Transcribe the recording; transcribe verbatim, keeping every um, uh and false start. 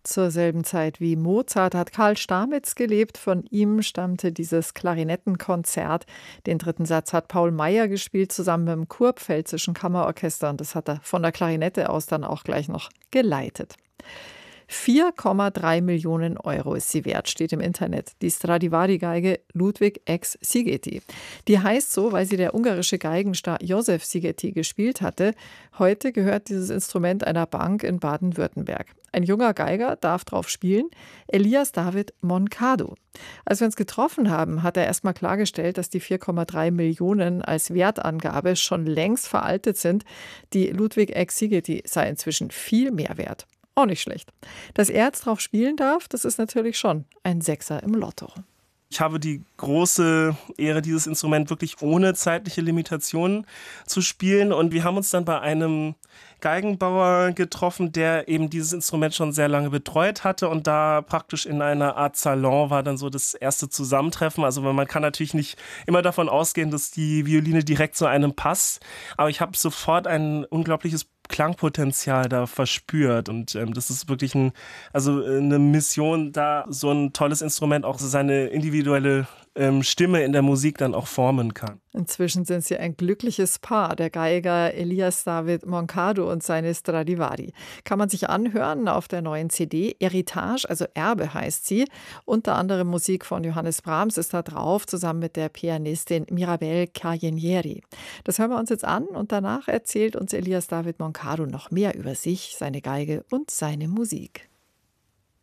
Zur selben Zeit wie Mozart hat Karl Stamitz gelebt. Von ihm stammte dieses Klarinettenkonzert. Den dritten Satz hat Paul Meyer gespielt, zusammen mit dem Kurpfälzischen Kammerorchester. Und das hat er von der Klarinette aus dann auch gleich noch geleitet. vier Komma drei Millionen Euro ist sie wert, steht im Internet. Die Stradivari-Geige Ludwig X. Szigeti. Die heißt so, weil sie der ungarische Geigenstar Josef Szigeti gespielt hatte. Heute gehört dieses Instrument einer Bank in Baden-Württemberg. Ein junger Geiger darf drauf spielen, Elias David Moncado. Als wir uns getroffen haben, hat er erstmal klargestellt, dass die vier Komma drei Millionen als Wertangabe schon längst veraltet sind. Die Ludwig X. Szigeti sei inzwischen viel mehr wert. Auch nicht schlecht. Dass er jetzt drauf spielen darf, das ist natürlich schon ein Sechser im Lotto. Ich habe die große Ehre, dieses Instrument wirklich ohne zeitliche Limitationen zu spielen. Und wir haben uns dann bei einem Geigenbauer getroffen, der eben dieses Instrument schon sehr lange betreut hatte. Und da praktisch in einer Art Salon war dann so das erste Zusammentreffen. Also man kann natürlich nicht immer davon ausgehen, dass die Violine direkt zu einem passt. Aber ich habe sofort ein unglaubliches Klangpotenzial da verspürt und ähm, das ist wirklich ein, also eine Mission, da so ein tolles Instrument auch seine individuelle ähm, Stimme in der Musik dann auch formen kann. Inzwischen sind sie ein glückliches Paar, der Geiger Elias David Moncado und seine Stradivari. Kann man sich anhören auf der neuen C D. Heritage, also Erbe heißt sie. Unter anderem Musik von Johannes Brahms ist da drauf, zusammen mit der Pianistin Mirabel Carnieri. Das hören wir uns jetzt an und danach erzählt uns Elias David Moncado noch mehr über sich, seine Geige und seine Musik.